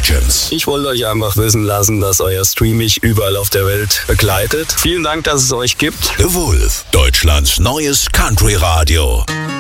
Legends. Ich wollte euch einfach wissen lassen, dass euer Stream mich überall auf der Welt begleitet. Vielen Dank, dass es euch gibt. The Wolf, Deutschlands neues Country-Radio.